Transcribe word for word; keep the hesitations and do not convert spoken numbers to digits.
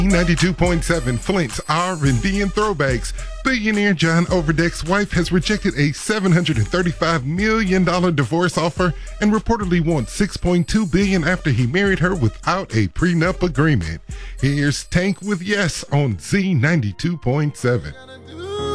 ninety-two point seven Flint's R and B and Throwbacks. Billionaire John Overdeck's wife has rejected a seven hundred thirty-five million dollars divorce offer and reportedly wants six point two billion dollars after he married her without a prenup agreement. Here's Tank with Yes on Z ninety-two point seven.